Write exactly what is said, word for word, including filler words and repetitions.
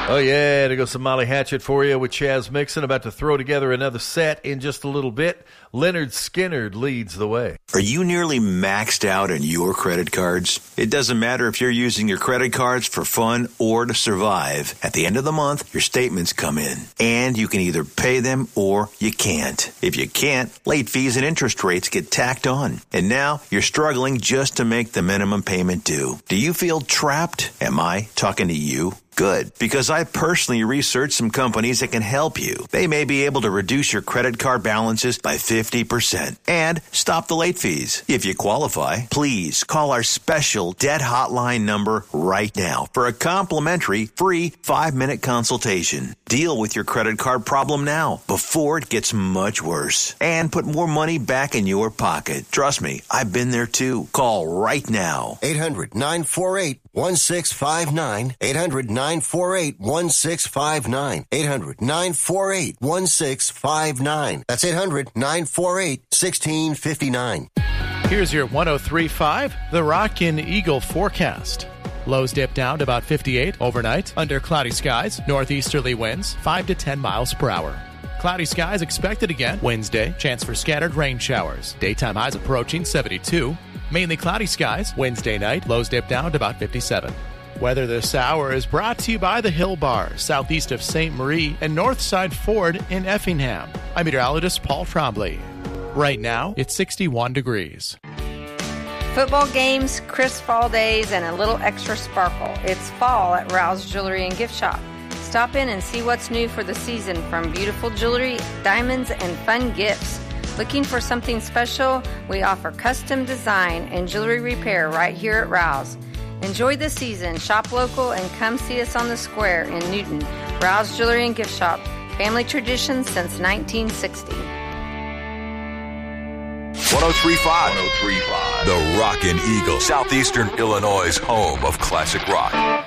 Oh, yeah, there goes some Molly Hatchet for you with Chaz Mixon, about to throw together another set in just a little bit. Leonard Skinner leads the way. Are you nearly maxed out on your credit cards? It doesn't matter if you're using your credit cards for fun or to survive. At the end of the month, your statements come in, and you can either pay them or you can't. If you can't, late fees and interest rates get tacked on. And now you're struggling just to make the minimum payment due. Do you feel trapped? Am I talking to you? Good, because I personally researched some companies that can help you. They may be able to reduce your credit card balances by fifty percent and stop the late fees. If you qualify, please call our special debt hotline number right now for a complimentary free five-minute consultation. Deal with your credit card problem now before it gets much worse and put more money back in your pocket. Trust me, I've been there too. Call right now. eight hundred nine four eight one six five nine. eight hundred nine four eight one six five nine. eight hundred nine four eight one six five nine. That's eight hundred nine four eight one six five nine. Here's your one oh three point five, The Rock and Eagle forecast. Lows dip down to about fifty-eight overnight under cloudy skies. Northeasterly winds five to ten miles per hour. Cloudy skies expected again Wednesday. Chance for scattered rain showers. Daytime highs approaching seventy-two. Mainly cloudy skies Wednesday night. Lows dip down to about fifty-seven. Weather this hour is brought to you by the Hill Bar, southeast of Saint Marie, and Northside Ford in Effingham. I'm meteorologist Paul Trombley. Right now, it's sixty-one degrees. Football games, crisp fall days, and a little extra sparkle. It's fall at Rouse Jewelry and Gift Shop. Stop in and see what's new for the season, from beautiful jewelry, diamonds, and fun gifts. Looking for something special? We offer custom design and jewelry repair right here at Rouse. Enjoy the season, shop local, and come see us on the square in Newton. Rouse Jewelry and Gift Shop. Family tradition since nineteen sixty. one oh three point five. The Rockin' Eagle, Southeastern Illinois' home of classic rock.